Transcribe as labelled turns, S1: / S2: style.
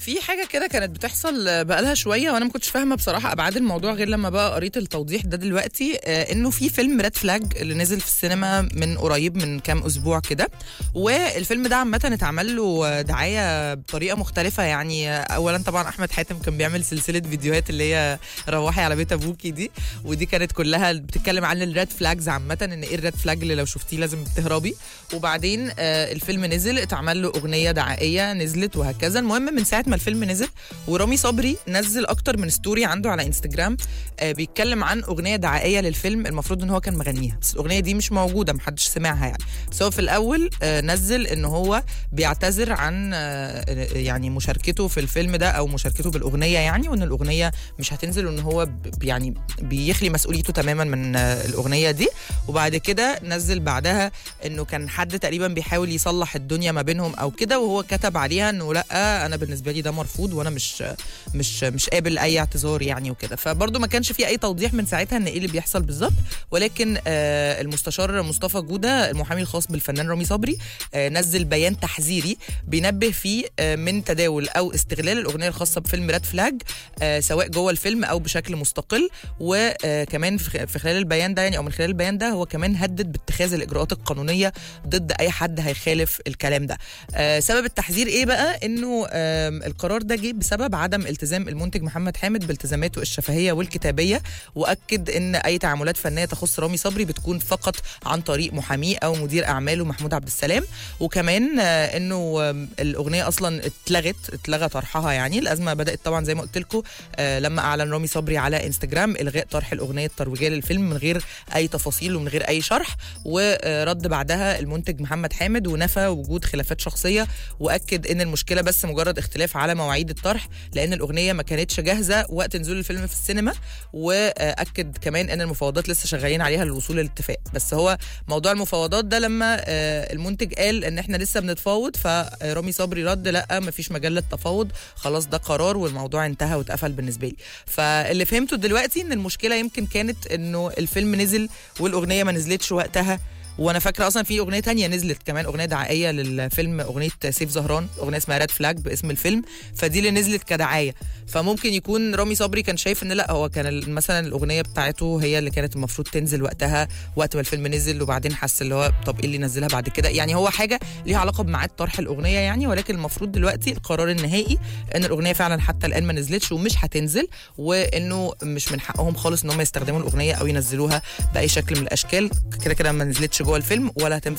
S1: في حاجه كده كانت بتحصل بقالها شويه وانا ما كنتش فاهمه بصراحه ابعاد الموضوع غير لما بقى قريت التوضيح ده دلوقتي. انه في فيلم ريد فلاج اللي نزل في السينما من قريب من كام اسبوع كده، والفيلم ده عامه اتعمل له دعايه بطريقه مختلفه. يعني اولا طبعا احمد حاتم كان بيعمل سلسله فيديوهات اللي هي روحي على بيت ابوكي دي، ودي كانت كلها بتتكلم عن الريد فلاجز عامه، ان ايه الريد فلاج اللي لو شفتيه لازم تهربي. وبعدين الفيلم نزل اتعمل له اغنيه دعائيه نزلت وهكذا. المهم من ساعه ما الفيلم نزل ورامي صبري نزل اكتر من ستوري عنده على انستجرام بيتكلم عن اغنيه دعائيه للفيلم المفروض ان هو كان مغنيها، بس الاغنيه دي مش موجوده محدش سمعها يعني. بس هو في الاول نزل ان هو بيعتذر عن يعني مشاركته في الفيلم ده او مشاركته بالاغنيه يعني، وان الاغنيه مش هتنزل، وان هو يعني بيخلي مسؤوليته تماما من الاغنيه دي. وبعد كده نزل بعدها انه كان حد تقريبا بيحاول يصلح الدنيا ما بينهم او كده، وهو كتب عليها انه لا انا بالنسبه لي ده مرفوض وانا مش قابل اي اعتذار يعني وكده. فبرضه ما كانش في اي توضيح من ساعتها ان ايه اللي بيحصل بالظبط. ولكن المستشار مصطفى جوده المحامي الخاص بالفنان رامي صبري نزل بيان تحذيري بينبه فيه من تداول او استغلال الاغنيه الخاصه بفيلم ريد فلاج سواء جوه الفيلم او بشكل مستقل. وكمان في خلال البيان ده يعني او من خلال البيان ده هو كمان هدد باتخاذ الاجراءات القانونيه ضد اي حد هيخالف الكلام ده. سبب التحذير ايه بقى؟ انه القرار ده جه بسبب عدم التزام المنتج محمد حامد بالتزاماته الشفهيه والكتابيه، واكد ان اي تعاملات فنيه تخص رامي صبري بتكون فقط عن طريق محاميه او مدير اعماله محمود عبد السلام. وكمان انه الاغنيه اصلا اتلغى طرحها. يعني الازمه بدات طبعا زي ما قلت لكم لما اعلن رامي صبري على انستجرام الغاء طرح الاغنيه الترويجيه للفيلم من غير اي تفاصيل ومن غير اي شرح. ورد بعدها المنتج محمد حامد ونفى وجود خلافات شخصيه، واكد ان المشكله بس مجرد اختلاف على مواعيد الطرح لان الاغنيه ما كانتش جاهزه وقت نزول الفيلم في السينما. واكد كمان ان المفاوضات لسه شغالين عليها للوصول للاتفاق. بس هو موضوع المفاوضات ده لما المنتج قال ان احنا لسه بنتفاوض، فرامي صبري رد لا مفيش مجال للتفاوض، خلاص ده قرار والموضوع انتهى واتقفل بالنسبه لي. فاللي فهمته دلوقتي ان المشكله يمكن كانت انه الفيلم نزل والاغنيه ما نزلتش وقتها. وانا فاكره اصلا في اغنيه تانية نزلت كمان، اغنيه دعائيه للفيلم، اغنيه سيف زهران، اغنيه اسمها ريد فلاج باسم الفيلم، فدي اللي نزلت كدعايه. فممكن يكون رامي صبري كان شايف ان لا هو كان مثلا الاغنيه بتاعته هي اللي كانت المفروض تنزل وقتها وقت ما الفيلم نزل، وبعدين حس اللي هو طب ايه اللي نزلها بعد كده. يعني هو حاجه ليها علاقه بميعاد طرح الاغنيه يعني، ولكن المفروض دلوقتي القرار النهائي ان الاغنيه فعلا حتى الان ما نزلتش ومش هتنزل، وانه مش من حقهم خالص ان هم يستخدموا الاغنيه او ينزلوها باي شكل من الاشكال. كده كده ما نزلتش جوه الفيلم ولا هتنفع